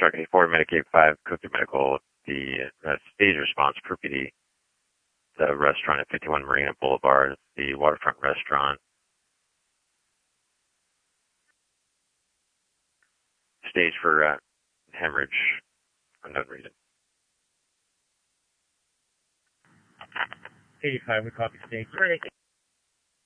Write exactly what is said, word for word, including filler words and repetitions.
Shark eighty-four, Medicaid five, Cook Medical, the uh, stage response per P D, the restaurant at fifty-one Marina Boulevard, the waterfront restaurant, stage for uh, hemorrhage, unknown reason. eighty-five, we copy stage.